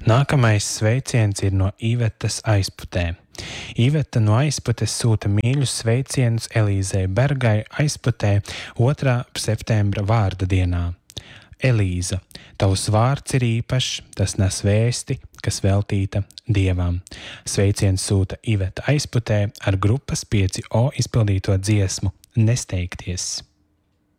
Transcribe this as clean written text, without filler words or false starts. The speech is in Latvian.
Nākamais sveiciens ir no Ivetas Aizputē. Iveta no Aizputes sūta mīļus sveicienus Elīzei Bergai Aizputē 2. septembra vārda dienā. Elīza, tavs vārds ir īpašs, tas nes vēsti, kas veltīta Dievam. Sveiciens sūta Iveta Aizputē ar grupas 5O izpildīto dziesmu Nesteigties.